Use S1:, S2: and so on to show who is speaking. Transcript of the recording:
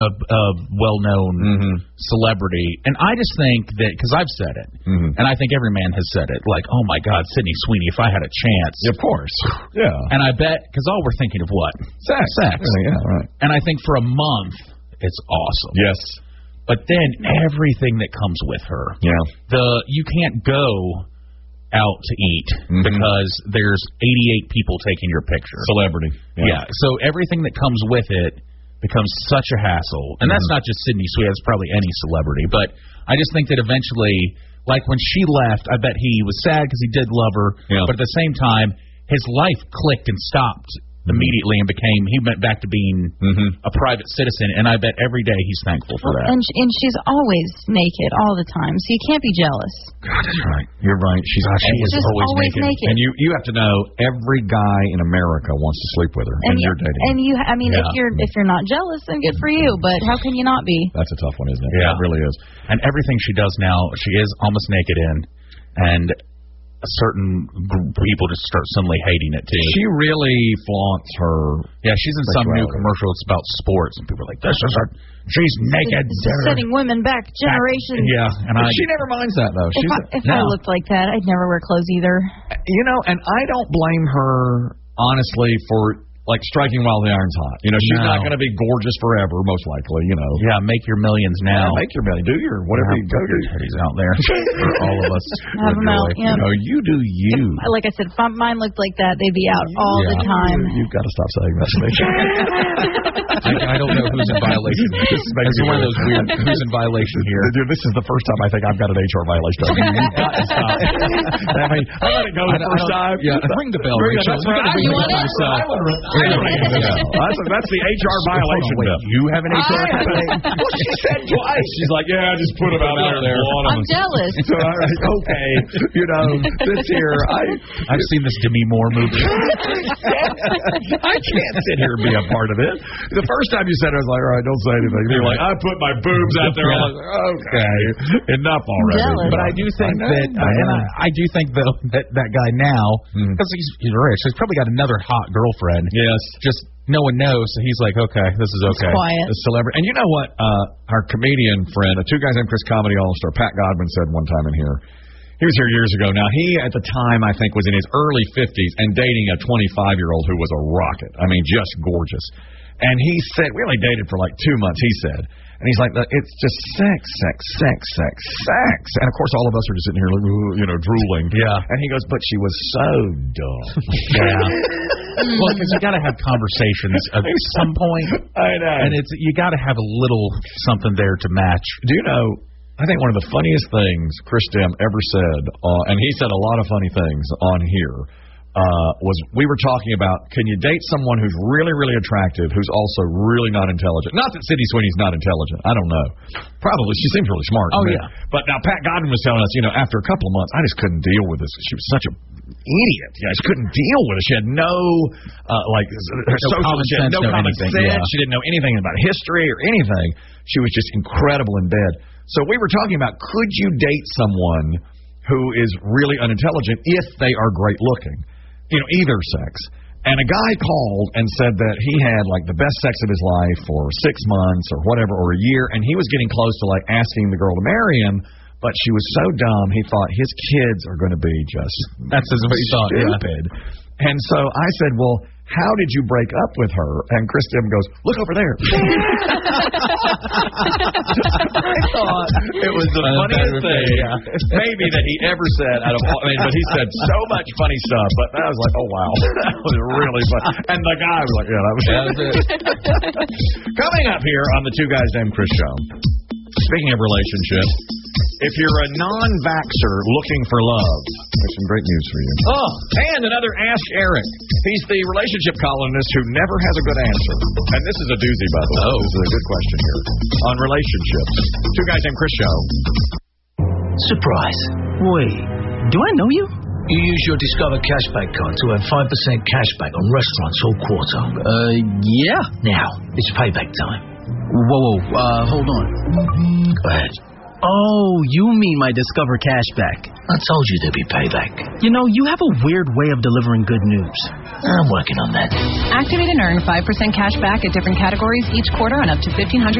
S1: a well-known celebrity. And I just think that, because I've said it, and I think every man has said it, like, oh, my God, Sydney Sweeney, if I had a chance.
S2: Of course. Yeah.
S1: And I bet, because all we're thinking of what?
S2: Sex. Yeah, right.
S1: And I think for a month, it's awesome.
S2: Yes.
S1: But then everything that comes with her.
S2: Yeah.
S1: You can't go out to eat because there's 88 people taking your picture.
S2: Celebrity.
S1: Yeah. So everything that comes with it becomes such a hassle. And that's not just Sydney Sweeney, it's probably any celebrity. But I just think that eventually, like when she left, I bet he was sad because he did love her. Yeah. But at the same time, his life clicked and stopped immediately and he went back to being a private citizen, and I bet every day he's thankful for that.
S3: And she's always naked all the time, so you can't be jealous.
S2: God, that's right. You're right. She is always naked. And you have to know, every guy in America wants to sleep with her, and you're dating.
S3: And if you're not jealous, then good for you, but how can you not be?
S2: That's a tough one, isn't it?
S1: Yeah.
S2: It really is.
S1: And everything she does now, she is almost naked in, and certain people just start suddenly hating it too.
S2: She really flaunts her.
S1: Yeah, she's in some new commercial. It's about sports, and people are like, "This is her. She's naked,
S3: setting women back generations."
S1: Yeah, and
S2: she never minds that though.
S3: If I looked like that, I'd never wear clothes either.
S2: And I don't blame her honestly for striking while the iron's hot. She's not going to be gorgeous forever, most likely.
S1: Yeah, make your millions now.
S2: Yeah, make your million. Do your whatever you go do.
S1: Teddies out there for all of us.
S3: Have them out. Yeah.
S2: You do you.
S3: Like I said, if mine looked like that, they'd be out all the time.
S2: You've got to stop saying that to me.
S1: I don't know who's in violation. This is one of those weird. Who's in violation here?
S2: Dude, this is the first time I think I've got an HR violation. You've got to stop. I let it go the first time.
S1: Yeah, ring the bell, Rachel.
S3: You want it?
S2: That's the HR violation.
S1: You have an HR violation?
S2: Well, she said twice. She's like, yeah, just put them out there.
S3: I'm jealous.
S2: So I was like, okay, this here,
S1: I've seen this Demi Moore movie.
S2: I can't sit here and be a part of it. The first time you said it, I was like, all right, don't say anything. You're like, I put my boobs out there. I'm like, okay, enough already.
S3: Jealous.
S1: But I do think I do think though that guy now, because he's rich, he's probably got another hot girlfriend.
S2: Yes.
S1: Just no one knows, so he's like, okay, this is okay.
S3: It's quiet.
S2: The celebrity. And you know what? Our comedian friend, Two Guys Named Chris comedy all-star, Pat Godwin, said one time in here. He was here years ago. Now, he, at the time, I think, was in his early 50s and dating a 25-year-old who was a rocket. I mean, just gorgeous. And he said, we only dated for like 2 months, he said. And he's like, it's just sex. And, of course, all of us are just sitting here, drooling.
S1: Yeah.
S2: And he goes, but she was so dumb.
S1: Yeah. Well, because you got to have conversations at some point.
S2: I know.
S1: And you got to have a little something there to match.
S2: Do you know, I think one of the funniest things Chris Dim ever said, and he said a lot of funny things on here, was we were talking about, can you date someone who's really, really attractive, who's also really not intelligent? Not that Sydney Sweeney's not intelligent. I don't know. Probably. She seems really smart.
S1: Oh, yeah.
S2: But now Pat Godwin was telling us, after a couple of months, I just couldn't deal with this. She was such a idiot. Yeah, I just couldn't deal with it. She had no
S1: common sense.
S2: Yeah. She didn't know anything about history or anything. She was just incredible in bed. So we were talking about, could you date someone who is really unintelligent if they are great looking? Either sex. And a guy called and said that he had the best sex of his life for 6 months or whatever, or a year, and he was getting close to asking the girl to marry him. But she was so dumb, he thought his kids are going to be just
S1: that's what he thought,
S2: stupid. Yeah. And so I said, well, how did you break up with her? And Chris Dim goes, look over there. I thought it was the funniest thing maybe that he ever said out of all, but he said so much funny stuff, but I was like, oh wow, that was really fun. And the guy was like, yeah, that was it. Coming up here on the Two Guys Named Chris show, speaking of relationships, if you're a non-vaxxer looking for love, there's some great news for you. Oh, and another Ask Eric. He's the relationship columnist who never has a good answer. And this is a doozy, by the way. This is a good question here on relationships. Two Guys Named Chris show.
S4: Surprise. Wait, do I know you? You use your Discover Cashback card to have 5% cashback on restaurants all quarter.
S5: Yeah.
S4: Now, it's payback time.
S5: Whoa, hold on.
S4: Go ahead.
S5: Oh, you mean my Discover Cashback.
S4: I told you there'd be payback.
S5: You have a weird way of delivering good news.
S4: I'm working on that.
S6: Activate and earn 5% cash back at different categories each quarter on up to $1,500